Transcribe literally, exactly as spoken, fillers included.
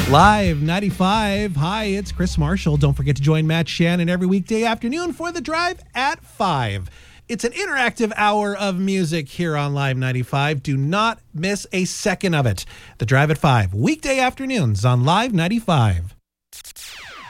Live ninety-five. Hi, it's Chris Marshall. Don't forget to join Matt Shannon every weekday afternoon for The Drive at five. It's an interactive hour of music here on Live ninety-five. Do not miss a second of it. The Drive at five, weekday afternoons on Live ninety-five.